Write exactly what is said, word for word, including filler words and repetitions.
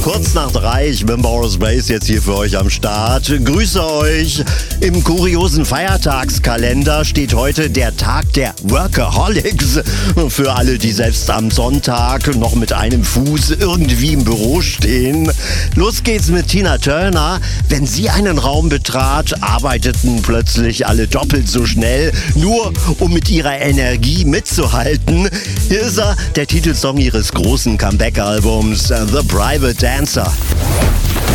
Kurz nach drei, ich bin Boris Bass, jetzt hier für euch am Start. Grüße euch. Im kuriosen Feiertagskalender steht heute der Tag der Workaholics. Für alle, die selbst am Sonntag noch mit einem Fuß irgendwie im Büro stehen. Los geht's mit Tina Turner. Wenn sie einen Raum betrat, arbeiteten plötzlich alle doppelt so schnell, nur um mit ihrer Energie mitzuhalten. Hier ist er, der Titelsong ihres großen Comeback-Albums The Private Dancer.